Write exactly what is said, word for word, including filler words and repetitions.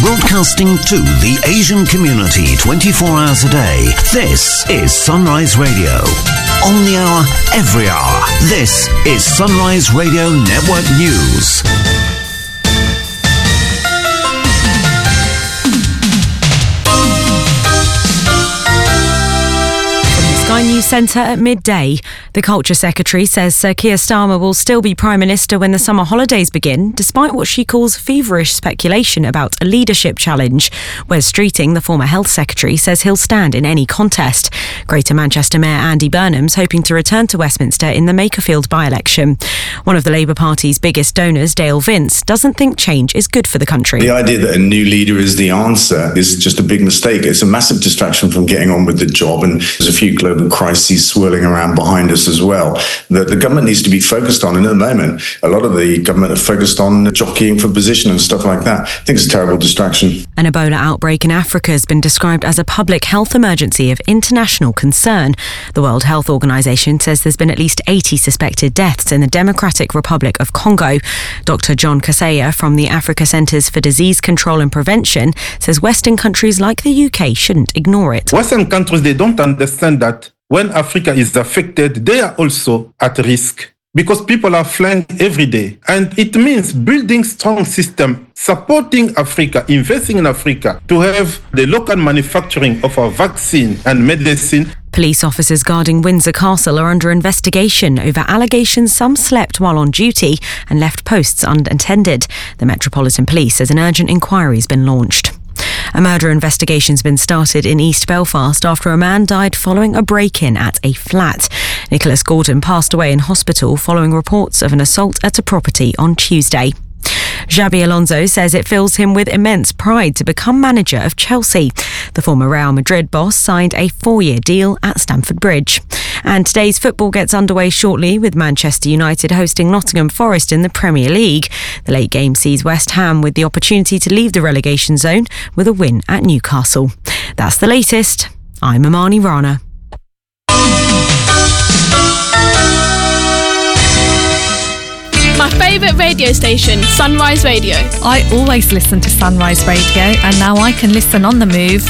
Broadcasting to the Asian community twenty-four hours a day. This is Sunrise Radio. On the hour, every hour. This is Sunrise Radio Network News. Sky News Centre at midday. The Culture Secretary says Sir Keir Starmer will still be Prime Minister when the summer holidays begin, despite what she calls feverish speculation about a leadership challenge. Wes Streeting, the former Health Secretary, says he'll stand in any contest. Greater Manchester Mayor Andy Burnham's hoping to return to Westminster in the Makerfield by-election. One of the Labour Party's biggest donors, Dale Vince, doesn't think change is good for the country. The idea that a new leader is the answer is just a big mistake. It's a massive distraction from getting on with the job, and there's a few global crises swirling around behind us as well that the government needs to be focused on. And at the moment, a lot of the government are focused on jockeying for position and stuff like that. I think it's a terrible distraction. An Ebola outbreak in Africa has been described as a public health emergency of international concern. The World Health Organization says there's been at least eighty suspected deaths in the Democratic Republic of Congo. Doctor John Kaseya from the Africa Centres for Disease Control and Prevention says Western countries like the U K shouldn't ignore it. Western countries, they don't understand that when Africa is affected, they are also at risk because people are flying every day. And it means building strong system, supporting Africa, investing in Africa to have the local manufacturing of our vaccine and medicine. Police officers guarding Windsor Castle are under investigation over allegations some slept while on duty and left posts unattended. The Metropolitan Police says an urgent inquiry has been launched. A murder investigation's been started in East Belfast after a man died following a break-in at a flat. Nicholas Gordon passed away in hospital following reports of an assault at a property on Tuesday. Xabi Alonso says it fills him with immense pride to become manager of Chelsea. The former Real Madrid boss signed a four-year deal at Stamford Bridge. And today's football gets underway shortly with Manchester United hosting Nottingham Forest in the Premier League. The late game sees West Ham with the opportunity to leave the relegation zone with a win at Newcastle. That's the latest. I'm Amani Rana. My favourite radio station, Sunrise Radio. I always listen to Sunrise Radio, and now I can listen on the move